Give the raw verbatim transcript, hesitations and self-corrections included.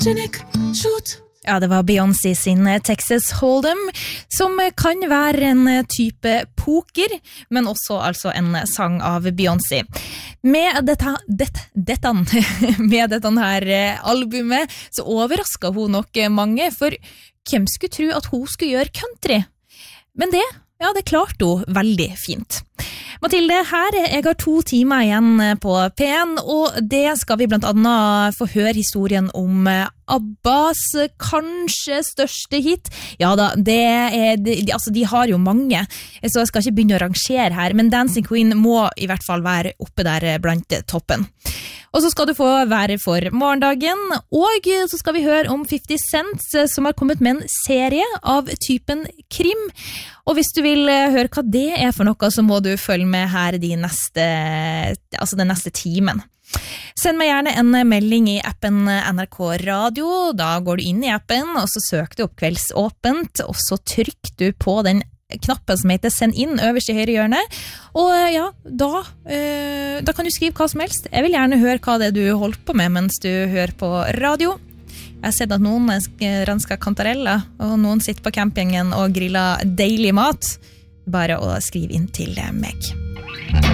Ja, det var Beyoncé sin Texas Hold'em, som kan være en type poker, men også altså en sang av Beyoncé. Med dette, dette, dette, med dette her albumet så overrasket hun nok mange, for hvem skulle tro at hun skulle gjøre country? Men det, ja, det klarte hun veldig fint. Mathilde, her, jeg har to timer igjen på P en, og det skal vi blant annet få høre historien om Abbas kanskje største hit. Ja da, det er, de, altså de har jo mange, så jeg skal ikke begynne å rangere her, men Dancing Queen må i hvert fall være oppe der blant toppen. Og så skal du få være for morgendagen, og så skal vi høre om fifty Cent, som har kommet med en serie av typen krim. Og hvis du vil høre hva det er for noe, så må du følge med her de neste, altså den neste timen. Send meg gjerne en melding i appen N R K Radio. Da går du inn i appen, og så søker du opp Kveldsåpent, og så trykker du på den knappen som heter Send inn øverst i høyre hjørne. Og ja, da, øh, da kan du skrive hva som helst. Jeg vil gjerne høre hva det er du holdt på med mens du hører på radio. Jeg har sett at noen rensker kantareller, og noen sitter på campingen og griller deilig mat. Bare å skrive inn til meg.